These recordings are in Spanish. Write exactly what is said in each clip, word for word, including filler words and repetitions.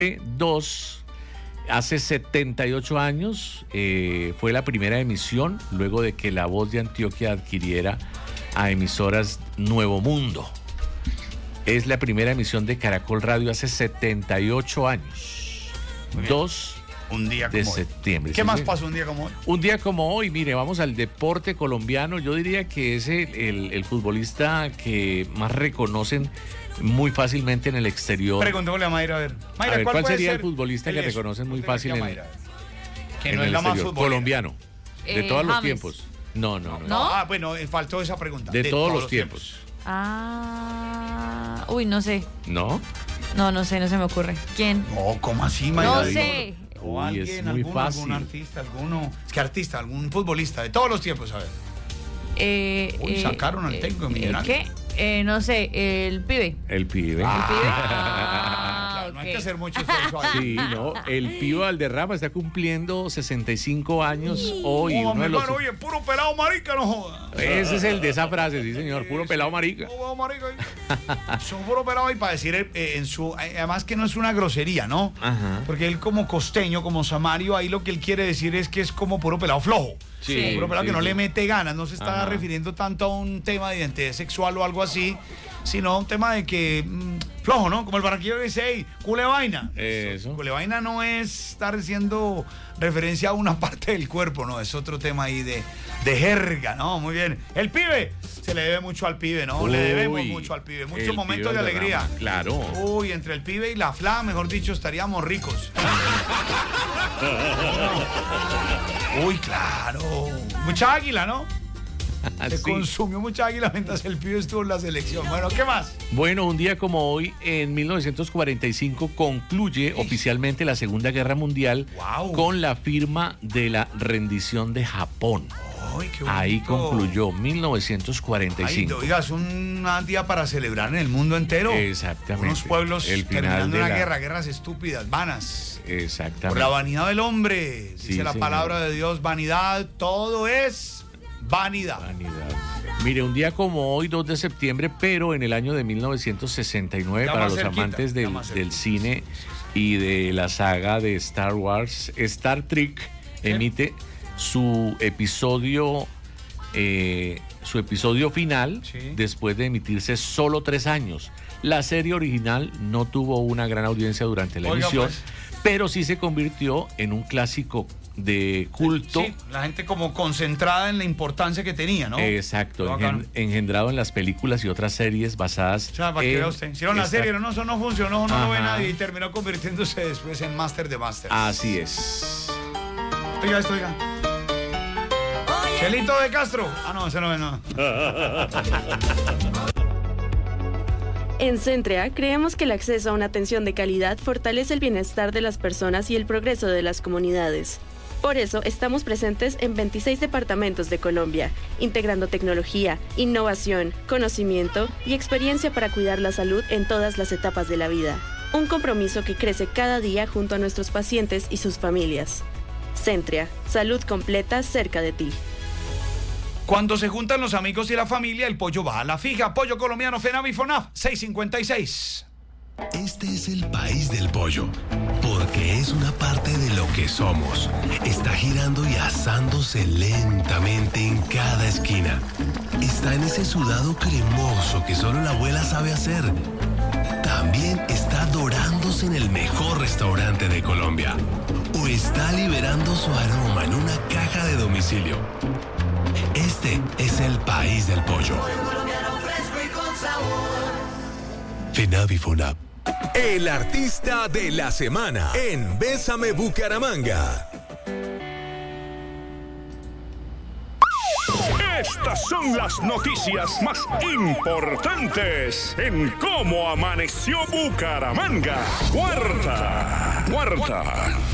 dos, hace setenta y ocho años, eh, fue la primera emisión luego de que La Voz de Antioquia adquiriera a emisoras Nuevo Mundo. Es la primera emisión de Caracol Radio hace setenta y ocho años. dos un día como de hoy. septiembre. ¿Qué ¿Sí, más sí? pasó un día como hoy? Un día como hoy, mire, vamos al deporte colombiano. Yo diría que es el, el, el futbolista que más reconocen muy fácilmente en el exterior. Preguntémosle a Mayra, a ver. Mayra, A ver, ¿cuál puede sería ser el futbolista que eso? reconocen muy Pregúntele fácil aquí a en- Mayra. Que en no es el la más exterior? futbolera. Colombiano. De Eh, todos los James. tiempos. No, no, no. ¿No? Ah, bueno, eh, faltó esa pregunta. De, todos, los tiempos. Ah, uy, no sé. ¿No? No, no sé, no se me ocurre. ¿Quién? No, ¿cómo así, Mayra? No Digo, sé. O Uy, alguien, es muy alguno, fácil. algún artista, alguno. Es que artista, algún futbolista, de todos los tiempos, a ver. Eh, Uy, eh, sacaron al eh, técnico de eh, Millonarios. ¿Qué? Eh, no sé, el pibe. El pibe. ¿El pibe? Ah, Ah, claro, no hay ok. que hacer mucho esfuerzo ahí. Sí, no. El pibe Valderrama está cumpliendo sesenta y cinco años hoy. Oh, Uno mi de los... hermano, oye, puro pelado marica, no joda. Ese es el de esa frase, sí, señor. Puro pelado marica. Puro pelado marica. Son puro pelado ahí para decir eh, en su. eh, Además que no es una grosería, ¿no? Ajá. Porque él, como costeño, como samario, ahí lo que él quiere decir es que es como puro pelado flojo. Sí, Como puro pelado sí, que no sí. le mete ganas. No se está Ajá. refiriendo tanto a un tema de identidad sexual o algo así, sino a un tema de que. mm, flojo, ¿no? Como el barranquillo que dice, hey, cule vaina. Eso. Cule vaina no es estar haciendo referencia a una parte del cuerpo, no. Es otro tema ahí de, de jerga, ¿no? Muy bien. El pibe. Se le debe mucho al pibe, ¿no? le debemos Uy, mucho al pibe. el Muchos pibe momentos de Valderrama, alegría. Claro. Uy, entre el pibe y la fla, mejor dicho, estaríamos ricos. Uy, claro. Mucha águila, ¿no? Se Sí. consumió mucha águila mientras el pibe estuvo en la selección. Bueno, ¿qué más? Bueno, un día como hoy, en mil novecientos cuarenta y cinco, concluye oficialmente la Segunda Guerra Mundial Guau. con la firma de la rendición de Japón. Ay, qué Ahí bonito. concluyó, mil novecientos cuarenta y Ay, cinco. oiga, es un día para celebrar en el mundo entero. Exactamente. Unos pueblos El final terminando de una la- guerra, guerras estúpidas, vanas. Exactamente. Por la vanidad del hombre, Sí, dice la señor. palabra de Dios, vanidad, todo es vanidad. Vanidad. Mire, un día como hoy, dos de septiembre, pero en el año de mil novecientos sesenta y nueve, Ya para más los cerquita, amantes ya del, más del cerquita. cine y de la saga de Star Wars, Star Trek emite su episodio, eh, su episodio final, Sí. después de emitirse solo tres años. La serie original no tuvo una gran audiencia durante la Oiga, emisión, pues. pero sí se convirtió en un clásico de culto. Sí, la gente como concentrada en la importancia que tenía, ¿no? Exacto, Qué bacano. engen- engendrado en las películas y otras series basadas O sea, para que en vea usted. Hicieron la esta- serie, no, eso no funcionó, no lo ve Ajá. nadie y terminó convirtiéndose después en Master de Masters. Así es. Oiga esto, oiga. Chelito de Castro. Ah, no, ese no es, no. En Centrea creemos que el acceso a una atención de calidad fortalece el bienestar de las personas y el progreso de las comunidades. Por eso estamos presentes en veintiséis departamentos de Colombia, integrando tecnología, innovación, conocimiento y experiencia para cuidar la salud en todas las etapas de la vida. Un compromiso que crece cada día junto a nuestros pacientes y sus familias. Centrea, salud completa cerca de ti. Cuando se juntan los amigos y la familia, el pollo va a la fija. Pollo colombiano, FENAV y FONAF, seiscientos cincuenta y seis. Este es el país del pollo, porque es una parte de lo que somos. Está girando y asándose lentamente en cada esquina. Está en ese sudado cremoso que solo la abuela sabe hacer. También está dorándose en el mejor restaurante de Colombia. O está liberando su aroma en una caja de domicilio. Este es el país del pollo. FENAV y FONAP. El artista de la semana en Bésame Bucaramanga. Estas son las noticias más importantes en cómo amaneció Bucaramanga. Cuarta, cuarta.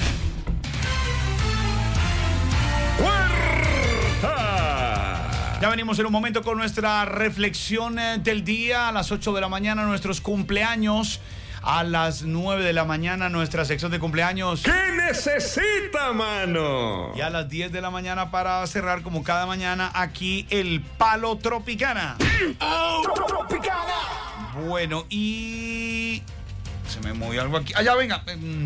Cuarta. Ya venimos en un momento con nuestra reflexión eh, del día. A las ocho de la mañana nuestros cumpleaños. A las nueve de la mañana nuestra sección de cumpleaños. ¿Qué necesita, mano? Y a las diez de la mañana para cerrar como cada mañana aquí el Palo Tropicana. Tropicana. Bueno, y Se me movió algo aquí. Allá, venga.